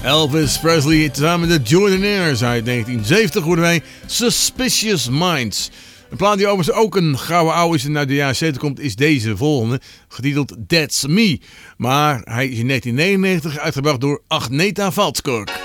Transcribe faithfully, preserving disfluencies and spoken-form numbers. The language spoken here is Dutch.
Elvis Presley samen met de Jordanaires uit negentien zeventig hoorden wij Suspicious Minds. Een plaat die overigens ook een gouden oude is en uit de jaren zeventig komt is deze volgende, getiteld That's Me. Maar hij is in negentien negenennegentig uitgebracht door Agneta Valskor.